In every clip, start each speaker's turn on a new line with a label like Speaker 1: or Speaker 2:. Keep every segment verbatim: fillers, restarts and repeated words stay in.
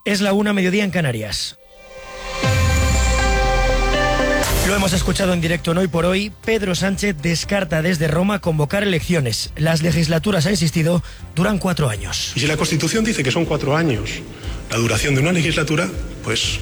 Speaker 1: Es la una, mediodía en Canarias. Lo hemos escuchado en directo en Hoy por Hoy. Pedro Sánchez descarta desde Roma convocar elecciones. Las legislaturas, ha insistido, duran cuatro años.
Speaker 2: Y si la Constitución dice que son cuatro años la duración de una legislatura, pues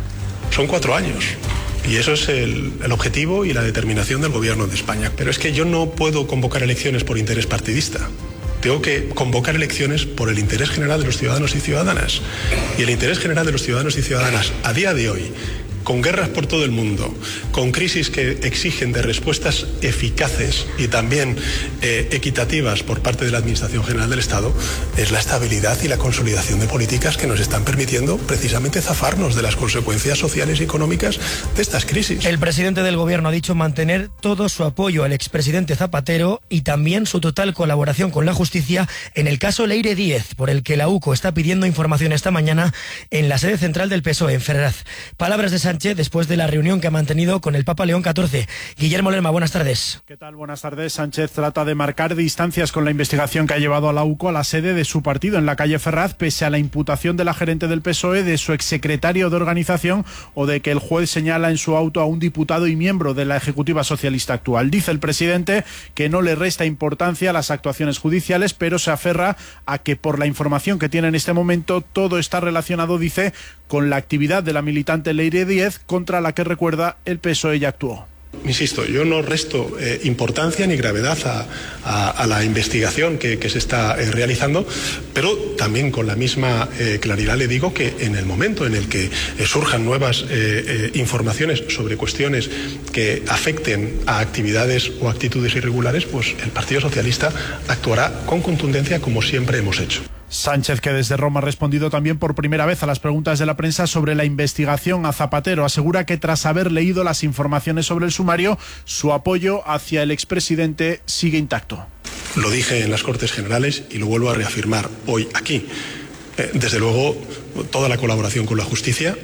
Speaker 2: son cuatro años. Y eso es el, el objetivo y la determinación del Gobierno de España. Pero es que yo no puedo convocar elecciones por interés partidista. Tengo que convocar elecciones por el interés general de los ciudadanos y ciudadanas. Y el interés general de los ciudadanos y ciudadanas a día de hoy, con guerras por todo el mundo, con crisis que exigen de respuestas eficaces y también eh, equitativas por parte de la Administración General del Estado, es la estabilidad y la consolidación de políticas que nos están permitiendo precisamente zafarnos de las consecuencias sociales y económicas de estas crisis.
Speaker 1: El presidente del Gobierno ha dicho mantener todo su apoyo al expresidente Zapatero y también su total colaboración con la justicia en el caso Leire Díez, por el que la U C O está pidiendo información esta mañana en la sede central del P S O E, en Ferraz. Palabras de Sánchez después de la reunión que ha mantenido con el Papa León catorce. Guillermo Lerma, buenas tardes.
Speaker 3: ¿Qué tal? Buenas tardes. Sánchez trata de marcar distancias con la investigación que ha llevado a la U C O a la sede de su partido en la calle Ferraz, pese a la imputación de la gerente del P S O E, de su exsecretario de organización o de que el juez señala en su auto a un diputado y miembro de la Ejecutiva Socialista actual. Dice el presidente que no le resta importancia a las actuaciones judiciales, pero se aferra a que por la información que tiene en este momento todo está relacionado, dice, con la actividad de la militante Leire Díez, contra la que, recuerda, el P S O E ya actuó.
Speaker 2: Insisto, yo no resto eh, importancia ni gravedad a, a, a la investigación que, que se está eh, realizando, pero también con la misma eh, claridad le digo que en el momento en el que eh, surjan nuevas eh, eh, informaciones sobre cuestiones que afecten a actividades o actitudes irregulares, pues el Partido Socialista actuará con contundencia como siempre hemos hecho.
Speaker 3: Sánchez, que desde Roma ha respondido también por primera vez a las preguntas de la prensa sobre la investigación a Zapatero, asegura que tras haber leído las informaciones sobre el sumario, su apoyo hacia el expresidente sigue intacto.
Speaker 2: Lo dije en las Cortes Generales y lo vuelvo a reafirmar hoy aquí. Eh, desde luego, toda la colaboración con la justicia,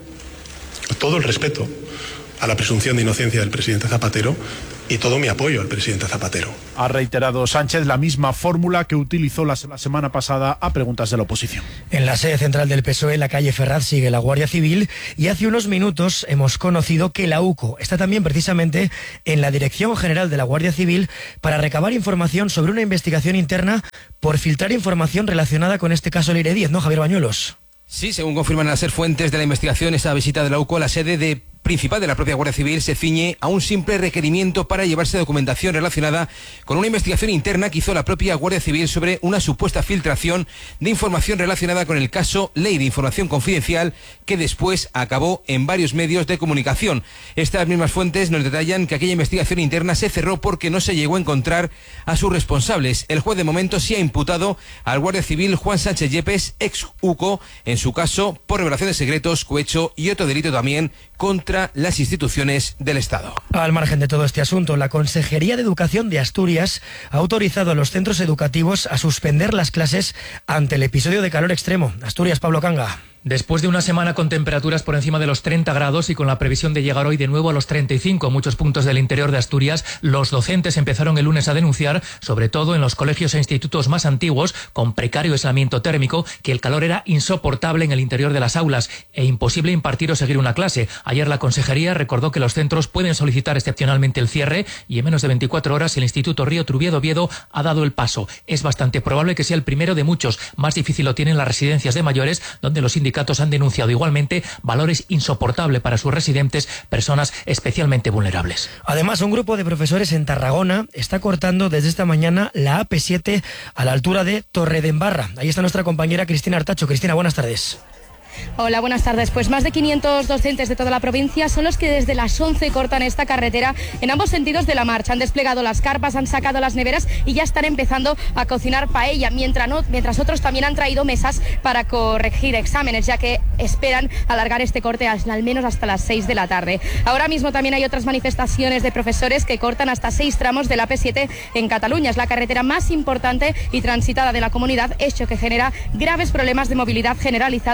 Speaker 2: todo el respeto a la presunción de inocencia del presidente Zapatero y todo mi apoyo al presidente Zapatero.
Speaker 3: Ha reiterado Sánchez la misma fórmula que utilizó la semana pasada a preguntas de la oposición.
Speaker 1: En la sede central del P S O E, en la calle Ferraz, sigue la Guardia Civil y hace unos minutos hemos conocido que la U C O está también precisamente en la Dirección General de la Guardia Civil para recabar información sobre una investigación interna por filtrar información relacionada con este caso Leire Díez, ¿no, Javier Bañuelos?
Speaker 4: Sí, según confirman las ser fuentes de la investigación, esa visita de la U C O a la sede de principal de la propia Guardia Civil se ciñe a un simple requerimiento para llevarse documentación relacionada con una investigación interna que hizo la propia Guardia Civil sobre una supuesta filtración de información relacionada con el caso Ley de Información Confidencial, que después acabó en varios medios de comunicación. Estas mismas fuentes nos detallan que aquella investigación interna se cerró porque no se llegó a encontrar a sus responsables. El juez de momento sí ha imputado al Guardia Civil Juan Sánchez Yepes, ex U C O, en su caso por revelación de secretos, cohecho y otro delito también contra las instituciones del Estado.
Speaker 1: Al margen de todo este asunto, la Consejería de Educación de Asturias ha autorizado a los centros educativos a suspender las clases ante el episodio de calor extremo. Asturias, Pablo Canga.
Speaker 5: Después de una semana con temperaturas por encima de los treinta grados y con la previsión de llegar hoy de nuevo a los treinta y cinco en muchos puntos del interior de Asturias, los docentes empezaron el lunes a denunciar, sobre todo en los colegios e institutos más antiguos, con precario aislamiento térmico, que el calor era insoportable en el interior de las aulas e imposible impartir o seguir una clase. Ayer la Consejería recordó que los centros pueden solicitar excepcionalmente el cierre y en menos de veinticuatro horas el Instituto Río Trubiedo Oviedo ha dado el paso. Es bastante probable que sea el primero de muchos. Más difícil lo tienen las residencias de mayores, donde los sindicatos han denunciado igualmente valores insoportables para sus residentes, personas especialmente vulnerables.
Speaker 1: Además, un grupo de profesores en Tarragona está cortando desde esta mañana la A P siete a la altura de Torredembarra. Ahí está nuestra compañera Cristina Artacho. Cristina, buenas tardes.
Speaker 6: Hola, buenas tardes. Pues más de quinientos docentes de toda la provincia son los que desde las once cortan esta carretera en ambos sentidos de la marcha. Han desplegado las carpas, han sacado las neveras y ya están empezando a cocinar paella, mientras, no, mientras otros también han traído mesas para corregir exámenes, ya que esperan alargar este corte al menos hasta las seis de la tarde. Ahora mismo también hay otras manifestaciones de profesores que cortan hasta seis tramos de la A P siete en Cataluña. Es la carretera más importante y transitada de la comunidad, hecho que genera graves problemas de movilidad generalizados con carreteras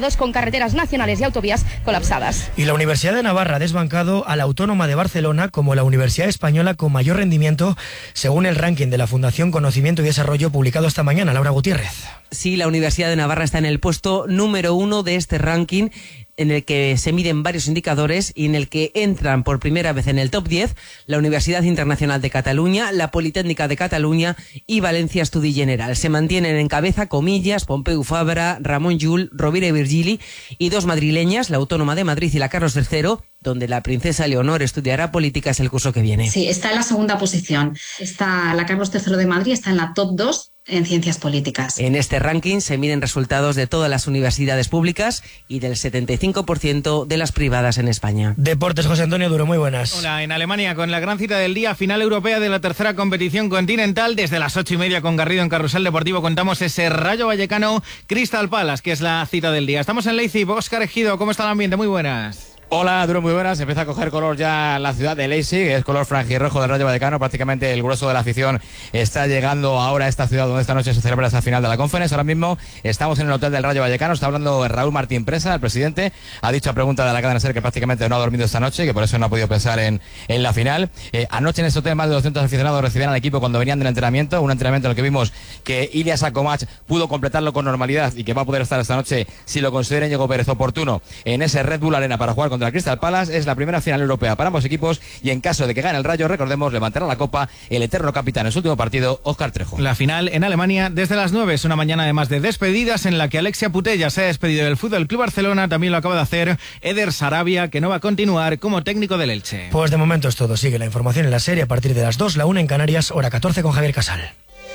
Speaker 6: carreteras nacionales y autovías colapsadas.
Speaker 1: Y la Universidad de Navarra ha desbancado a la Autónoma de Barcelona como la universidad española con mayor rendimiento según el ranking de la Fundación Conocimiento y Desarrollo publicado esta mañana. Laura Gutiérrez.
Speaker 7: Sí, la Universidad de Navarra está en el puesto número uno de este ranking, en el que se miden varios indicadores y en el que entran por primera vez en el top diez la Universidad Internacional de Cataluña, la Politécnica de Cataluña y Valencia Estudi General. Se mantienen en cabeza Comillas, Pompeu Fabra, Ramon Llull, Rovira i Virgili y dos madrileñas, la Autónoma de Madrid y la Carlos tercero, donde la princesa Leonor estudiará políticas el curso que viene.
Speaker 8: Sí, está en la segunda posición. Está la Carlos tercero de Madrid, está en la top dos en ciencias políticas.
Speaker 7: En este ranking se miden resultados de todas las universidades públicas y del setenta y cinco por ciento de las privadas en España.
Speaker 1: Deportes, José Antonio Duro, muy buenas.
Speaker 9: Hola, en Alemania con la gran cita del día, final europea de la tercera competición continental. Desde las ocho y media con Garrido en Carrusel Deportivo contamos ese Rayo Vallecano Crystal Palace, que es la cita del día. Estamos en Leipzig. Óscar Ejido, ¿cómo está el ambiente? Muy buenas.
Speaker 10: Hola, Duro, muy buenas. Empieza a coger color ya la ciudad de Leipzig, es color franjirrojo del Rayo Vallecano. Prácticamente el grueso de la afición está llegando ahora a esta ciudad donde esta noche se celebra esa final de la Conference. Ahora mismo estamos en el hotel del Rayo Vallecano. Está hablando Raúl Martín Presa, el presidente. Ha dicho a pregunta de la cadena SER que prácticamente no ha dormido esta noche, que por eso no ha podido pensar en, en la final. Eh, anoche en este hotel más de doscientos aficionados recibían al equipo cuando venían del entrenamiento. Un entrenamiento en el que vimos que Ilias Akomach pudo completarlo con normalidad y que va a poder estar esta noche, si lo considera Íñigo Pérez oportuno, en ese Red Bull Arena para jugar contra el Crystal Palace. Es la primera final europea para ambos equipos y en caso de que gane el Rayo, recordemos, levantará la copa el eterno capitán en su último partido, Óscar Trejo.
Speaker 9: La final en Alemania desde las nueve, es una mañana además de despedidas en la que Alexia Putellas se ha despedido del Fútbol Club Barcelona. También lo acaba de hacer Eder Sarabia, que no va a continuar como técnico del Elche.
Speaker 1: Pues de momento es todo. Sigue la información en la serie a partir de las dos, la una en Canarias, hora catorce con Javier Casal.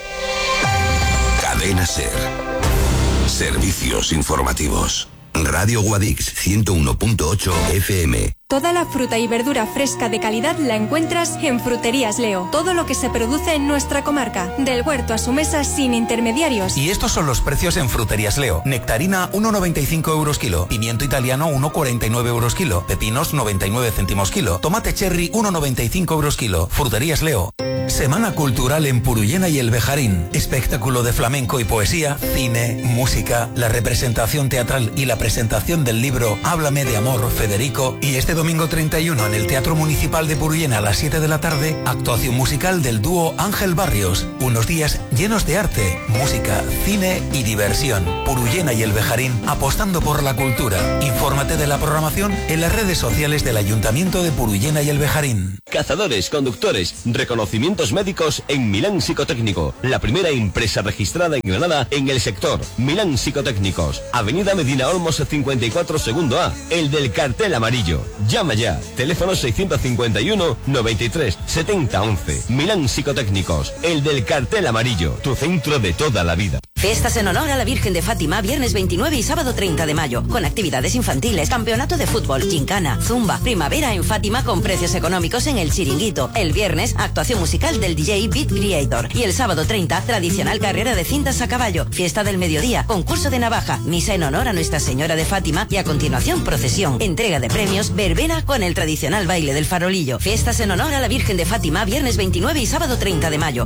Speaker 11: Cadena SER. Servicios informativos. Radio Guadix ciento uno punto ocho F M.
Speaker 12: Toda la fruta y verdura fresca de calidad la encuentras en Fruterías Leo. Todo lo que se produce en nuestra comarca, del huerto a su mesa sin intermediarios.
Speaker 13: Y estos son los precios en Fruterías Leo. Nectarina uno noventa y cinco euros kilo, pimiento italiano uno cuarenta y nueve euros kilo, pepinos noventa y nueve céntimos kilo, tomate cherry uno noventa y cinco euros kilo. Fruterías Leo. Semana cultural en Purullena y el Bejarín. Espectáculo de flamenco y poesía, cine, música, la representación teatral y la presentación del libro Háblame de amor, Federico. Y este domingo treinta y uno en el Teatro Municipal de Purullena a las siete de la tarde, actuación musical del dúo Ángel Barrios. Unos días llenos de arte, música, cine y diversión. Purullena y el Bejarín apostando por la cultura. Infórmate de la programación en las redes sociales del Ayuntamiento de Purullena y el Bejarín.
Speaker 14: Cazadores, conductores, reconocimientos médicos en Milán Psicotécnico. La primera empresa registrada en Granada en el sector. Milán Psicotécnicos. Avenida Medina Olmos cincuenta y cuatro segundo A. El del cartel amarillo. Llama ya. Teléfono seiscientos cincuenta y uno, noventa y tres, setenta, once. Milán Psicotécnicos. El del cartel amarillo. Tu centro de toda la vida.
Speaker 15: Fiestas en honor a la Virgen de Fátima, viernes veintinueve y sábado treinta de mayo, con actividades infantiles, campeonato de fútbol, gincana, zumba, primavera en Fátima con precios económicos en el Chiringuito. El viernes, actuación musical del D J Beat Creator. Y el sábado treinta, tradicional carrera de cintas a caballo, fiesta del mediodía, concurso de navaja, misa en honor a Nuestra Señora de Fátima y a continuación procesión, entrega de premios, verbena con el tradicional baile del farolillo. Fiestas en honor a la Virgen de Fátima, viernes veintinueve y sábado treinta de mayo.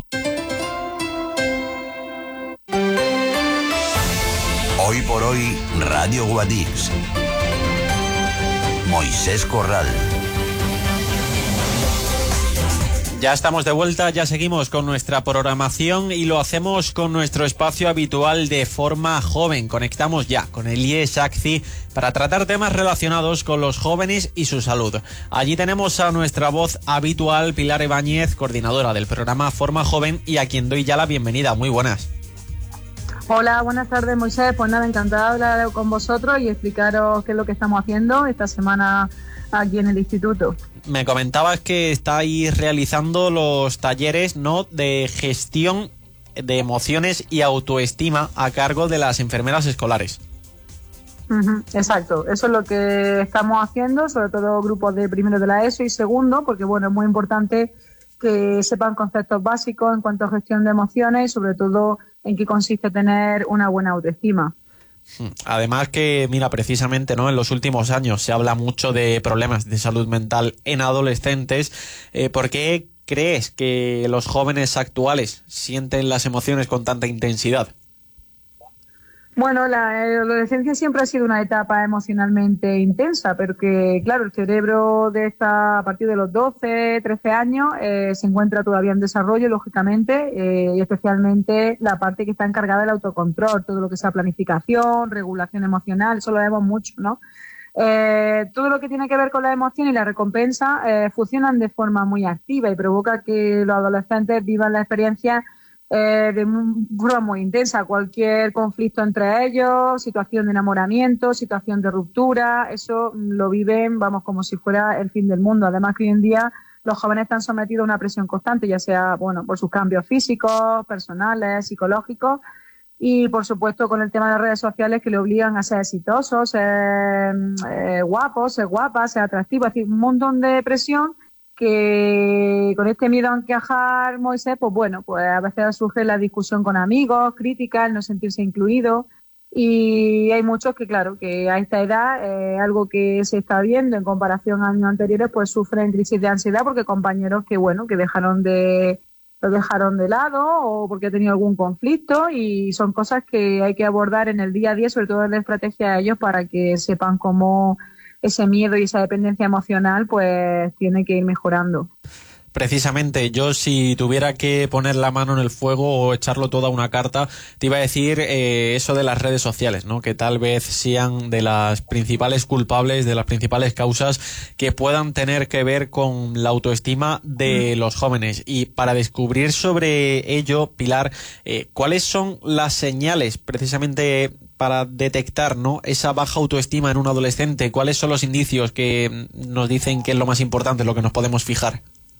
Speaker 11: Hoy por hoy, Radio Guadix. Moisés Corral.
Speaker 16: Ya estamos de vuelta, ya seguimos con nuestra programación y lo hacemos con nuestro espacio habitual de forma joven. Conectamos ya con el I E S A C C I para tratar temas relacionados con los jóvenes y su salud. Allí tenemos a nuestra voz habitual, Pilar Ibáñez, coordinadora del programa Forma Joven, y a quien doy ya la bienvenida. Muy buenas.
Speaker 17: Hola, buenas tardes, Moisés. Pues nada, encantada de hablar con vosotros y explicaros qué es lo que estamos haciendo esta semana aquí en el instituto.
Speaker 16: Me comentabas que estáis realizando los talleres, ¿no?, de gestión de emociones y autoestima a cargo de las enfermeras escolares.
Speaker 17: Uh-huh, exacto, eso es lo que estamos haciendo, sobre todo grupos de primero de la ESO y segundo, porque bueno, es muy importante que sepan conceptos básicos en cuanto a gestión de emociones y sobre todo en qué consiste tener una buena autoestima.
Speaker 16: Además que, mira, precisamente, ¿no?, en los últimos años se habla mucho de problemas de salud mental en adolescentes. Eh, ¿Por qué crees que los jóvenes actuales sienten las emociones con tanta intensidad?
Speaker 17: Bueno, la adolescencia siempre ha sido una etapa emocionalmente intensa, pero que, claro, el cerebro de esta, a partir de los doce, trece años, eh, se encuentra todavía en desarrollo, lógicamente, eh, y especialmente la parte que está encargada del autocontrol, todo lo que sea planificación, regulación emocional, eso lo vemos mucho, ¿no? Eh, todo lo que tiene que ver con la emoción y la recompensa eh, funcionan de forma muy activa y provoca que los adolescentes vivan la experiencia Eh, de forma muy intensa. Cualquier conflicto entre ellos, situación de enamoramiento, situación de ruptura, eso lo viven, vamos, como si fuera el fin del mundo. Además que hoy en día los jóvenes están sometidos a una presión constante, ya sea, bueno, por sus cambios físicos, personales, psicológicos, y por supuesto con el tema de las redes sociales que le obligan a ser exitosos, ser eh, guapos, ser guapas, ser atractivos, es decir, un montón de presión que con este miedo a encajar, Moisés, pues bueno, pues a veces surge la discusión con amigos, críticas, el no sentirse incluido, y hay muchos que, claro, que a esta edad, eh, algo que se está viendo en comparación a años anteriores, pues sufren crisis de ansiedad porque compañeros que, bueno, que dejaron de, lo dejaron de lado o porque han tenido algún conflicto, y son cosas que hay que abordar en el día a día, sobre todo en la estrategia de ellos, para que sepan cómo ese miedo y esa dependencia emocional pues tiene que ir mejorando.
Speaker 16: Precisamente, yo si tuviera que poner la mano en el fuego o echarlo todo a una carta, te iba a decir eh, eso de las redes sociales, ¿no? Que tal vez sean de las principales culpables, de las principales causas que puedan tener que ver con la autoestima de mm. los jóvenes. Y para descubrir sobre ello, Pilar, eh, ¿cuáles son las señales precisamente para detectar, ¿no?, esa baja autoestima en un adolescente? ¿Cuáles son los indicios que nos dicen que es lo más importante, lo que nos podemos fijar?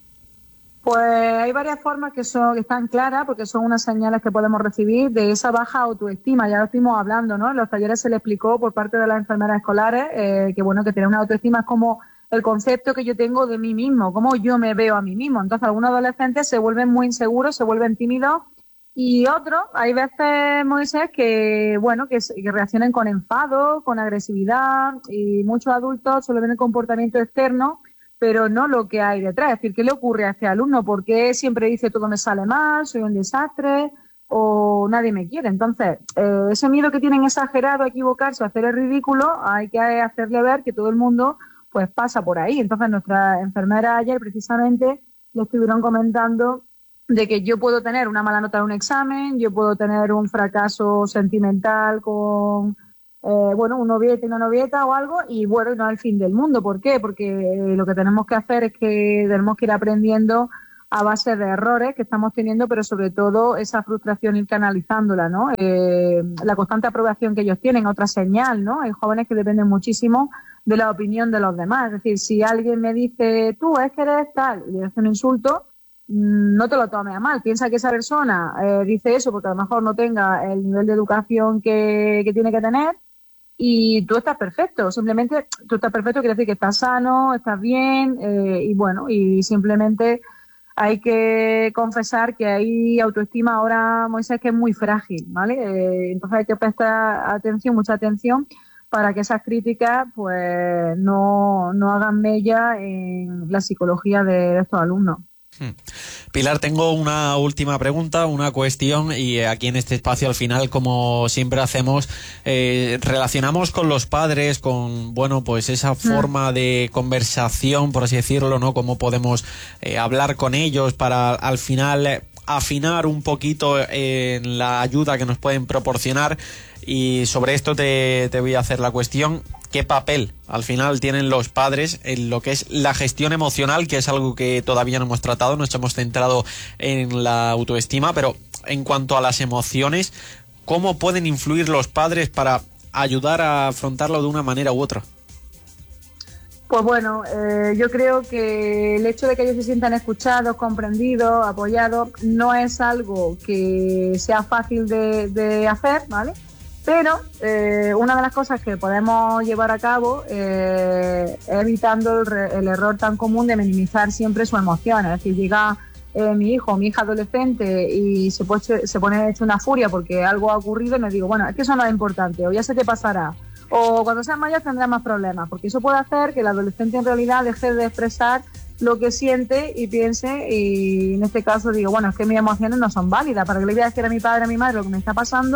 Speaker 17: Pues hay varias formas que son que están claras, porque son unas señales que podemos recibir de esa baja autoestima. Ya lo estuvimos hablando, ¿no? En los talleres se le explicó por parte de las enfermeras escolares eh, que, bueno, que tener una autoestima es como el concepto que yo tengo de mí mismo, cómo yo me veo a mí mismo. Entonces, algunos adolescentes se vuelven muy inseguros, se vuelven tímidos, y otros, hay veces, Moisés, que, bueno, que, que reaccionan con enfado, con agresividad, y muchos adultos solo ven el comportamiento externo, pero no lo que hay detrás. Es decir, ¿qué le ocurre a este alumno? ¿Por qué siempre dice todo me sale mal, soy un desastre o nadie me quiere? Entonces, eh, ese miedo que tienen exagerado a equivocarse o a hacer el ridículo, hay que hacerle ver que todo el mundo pues pasa por ahí. Entonces, nuestra enfermera ayer precisamente le estuvieron comentando de que yo puedo tener una mala nota en un examen, yo puedo tener un fracaso sentimental con Eh, bueno, un noviete y una novieta o algo, y bueno, no es el fin del mundo. ¿Por qué? Porque eh, lo que tenemos que hacer es que tenemos que ir aprendiendo a base de errores que estamos teniendo, pero sobre todo esa frustración ir canalizándola, ¿no? Eh, la constante aprobación que ellos tienen, otra señal, ¿no? Hay jóvenes que dependen muchísimo de la opinión de los demás. Es decir, si alguien me dice, tú es que eres tal, y le hace un insulto, no te lo tomes a mal. Piensa que esa persona eh, dice eso porque a lo mejor no tenga el nivel de educación que, que tiene que tener, y tú estás perfecto. Simplemente tú estás perfecto quiere decir que estás sano, estás bien, eh, y bueno, y simplemente hay que confesar que hay autoestima ahora, Moisés, que es muy frágil, ¿vale? Eh, entonces hay que prestar atención, mucha atención, para que esas críticas pues no, no hagan mella en la psicología de, de estos alumnos.
Speaker 16: Pilar, tengo una última pregunta, una cuestión, y aquí en este espacio al final, como siempre hacemos, eh, relacionamos con los padres, con, bueno, pues esa forma de conversación, por así decirlo, ¿no? Cómo podemos eh, hablar con ellos para al final eh, afinar un poquito en eh, la ayuda que nos pueden proporcionar. Y sobre esto te, te voy a hacer la cuestión: ¿qué papel al final tienen los padres en lo que es la gestión emocional, que es algo que todavía no hemos tratado? Nos hemos centrado en la autoestima, pero en cuanto a las emociones, ¿cómo pueden influir los padres para ayudar a afrontarlo de una manera u otra?
Speaker 17: Pues bueno, eh, yo creo que el hecho de que ellos se sientan escuchados, comprendidos, apoyados, no es algo que sea fácil de, de hacer, ¿vale? Pero eh, una de las cosas que podemos llevar a cabo eh, es evitando el, re, el error tan común de minimizar siempre sus emociones. Es decir, llega eh, mi hijo o mi hija adolescente y se pone, se pone hecho una furia porque algo ha ocurrido, y me digo, bueno, es que eso no es importante, o ya se te pasará, o cuando seas mayor tendrás más problemas, porque eso puede hacer que el adolescente en realidad deje de expresar lo que siente y piense, y en este caso digo, bueno, es que mis emociones no son válidas, ¿para qué le voy a decir a mi padre, a mi madre lo que me está pasando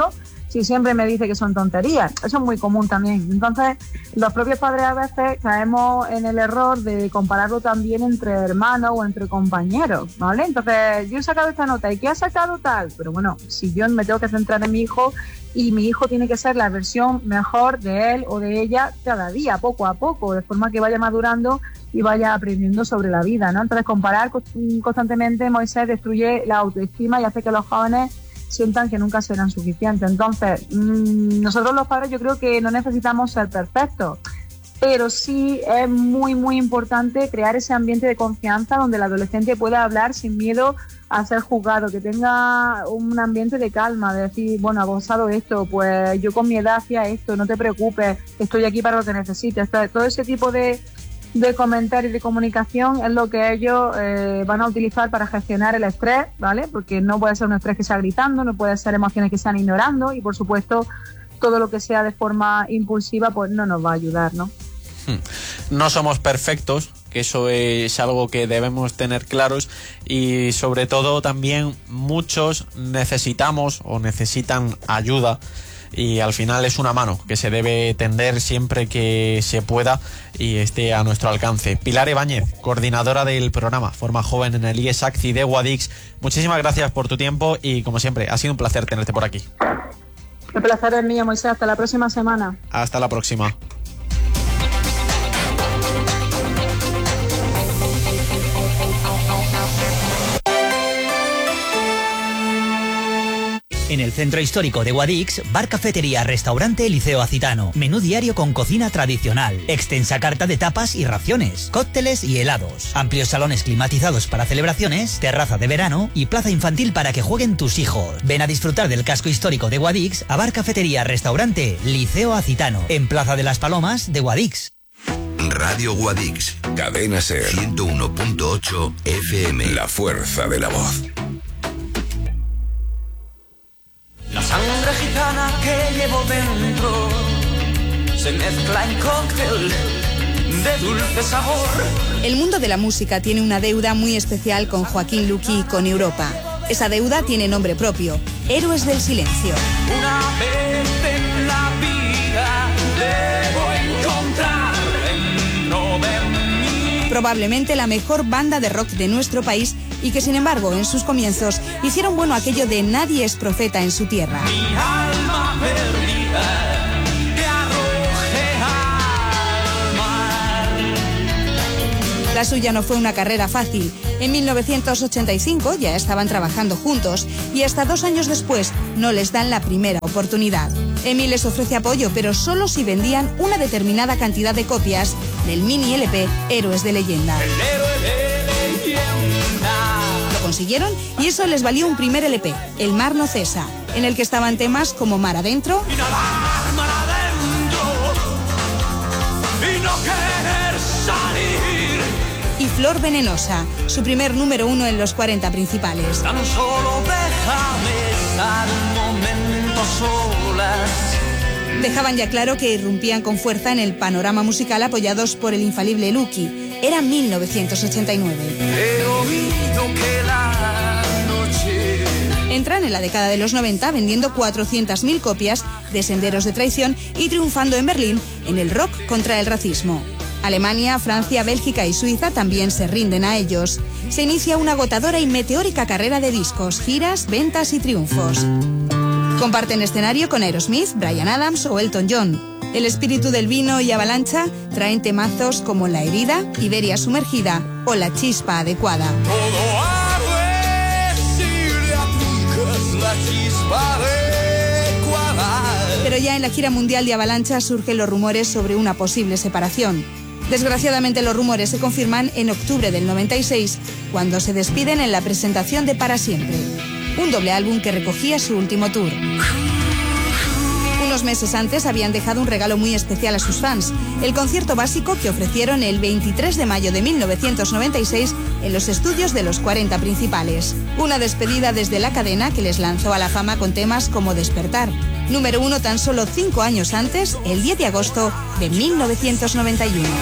Speaker 17: si siempre me dice que son tonterías? Eso es muy común también. Entonces, los propios padres a veces caemos en el error de compararlo también entre hermanos o entre compañeros, ¿vale? Entonces, yo he sacado esta nota, ¿y qué ha sacado tal? Pero bueno, si yo me tengo que centrar en mi hijo, y mi hijo tiene que ser la versión mejor de él o de ella cada día, poco a poco, de forma que vaya madurando y vaya aprendiendo sobre la vida, ¿no? Entonces, comparar constantemente, Moisés, destruye la autoestima y hace que los jóvenes sientan que nunca serán suficientes. Entonces, mmm, nosotros los padres yo creo que no necesitamos ser perfectos, pero sí es muy, muy importante crear ese ambiente de confianza donde el adolescente pueda hablar sin miedo a ser juzgado, que tenga un ambiente de calma, de decir, bueno, ha pasado esto, pues yo con mi edad hacía esto, no te preocupes, estoy aquí para lo que necesites. Todo ese tipo de, de comentarios y de comunicación es lo que ellos eh, van a utilizar para gestionar el estrés, ¿vale? Porque no puede ser un estrés que sea gritando, no puede ser emociones que sean ignorando y, por supuesto, todo lo que sea de forma impulsiva, pues no nos va a ayudar, ¿no?
Speaker 16: No somos perfectos, que eso es algo que debemos tener claros, y sobre todo también muchos necesitamos o necesitan ayuda, y al final es una mano que se debe tender siempre que se pueda y esté a nuestro alcance. Pilar Ibáñez, coordinadora del programa Forma Joven en el I E S A C C I de Guadix, muchísimas gracias por tu tiempo y, como siempre, ha sido un placer tenerte por aquí.
Speaker 17: El placer es mío, Moisés. Hasta la próxima semana.
Speaker 16: Hasta la próxima.
Speaker 18: En el centro histórico de Guadix, bar, cafetería, restaurante Liceo Acitano. Menú diario con cocina tradicional. Extensa carta de tapas y raciones. Cócteles y helados. Amplios salones climatizados para celebraciones. Terraza de verano y plaza infantil para que jueguen tus hijos. Ven a disfrutar del casco histórico de Guadix a bar, cafetería, restaurante Liceo Acitano. En Plaza de las Palomas de Guadix.
Speaker 11: Radio Guadix. Cadena Ser. ciento uno punto ocho F M. La fuerza de la voz.
Speaker 19: La sangre gitana que llevo dentro se mezcla en cóctel de dulce sabor.
Speaker 20: El mundo de la música tiene una deuda muy especial con Joaquín Luqui y con Europa. Esa deuda tiene nombre propio: Héroes del Silencio.
Speaker 19: Una vez en la vida debo encontrar dentro de mí.
Speaker 20: Probablemente la mejor banda de rock de nuestro país, y que sin embargo en sus comienzos hicieron bueno aquello de nadie es profeta en su tierra.
Speaker 19: Mi alma perdida te arroje al mar.
Speaker 20: La suya no fue una carrera fácil. En mil novecientos ochenta y cinco ya estaban trabajando juntos y hasta dos años después no les dan la primera oportunidad. Emi les ofrece apoyo, pero solo si vendían una determinada cantidad de copias del mini L P Héroes de Leyenda.
Speaker 19: El héroe de leyenda.
Speaker 20: Lo consiguieron y eso les valió un primer L P, El mar no cesa, en el que estaban temas como Mar adentro
Speaker 19: y nadar, mar adentro, y no querer salir.
Speaker 20: Y Flor venenosa, su primer número uno en los cuarenta principales.
Speaker 19: Tan solo déjame estar un momento solas.
Speaker 20: Dejaban ya claro que irrumpían con fuerza en el panorama musical apoyados por el infalible Luqui. Era mil novecientos ochenta y nueve.
Speaker 19: He oído que la noche...
Speaker 20: Entran en la década de los noventa vendiendo cuatrocientas mil copias de Senderos de Traición y triunfando en Berlín en el rock contra el racismo. Alemania, Francia, Bélgica y Suiza también se rinden a ellos. Se inicia una agotadora y meteórica carrera de discos, giras, ventas y triunfos. Comparten escenario con Aerosmith, Bryan Adams o Elton John. El espíritu del vino y Avalancha traen temazos como La herida, Iberia sumergida o La chispa adecuada.
Speaker 19: Todo arde si le aplicas la chispa adecuada.
Speaker 20: Pero ya en la gira mundial de Avalancha surgen los rumores sobre una posible separación. Desgraciadamente los rumores se confirman en octubre del noventa y seis, cuando se despiden en la presentación de Para Siempre, un doble álbum que recogía su último tour. Unos meses antes habían dejado un regalo muy especial a sus fans, el concierto básico que ofrecieron el veintitrés de mayo de mil novecientos noventa y seis en los estudios de los cuarenta principales. Una despedida desde la cadena que les lanzó a la fama con temas como Despertar, número uno tan solo cinco años antes, el diez de agosto de mil novecientos noventa y uno.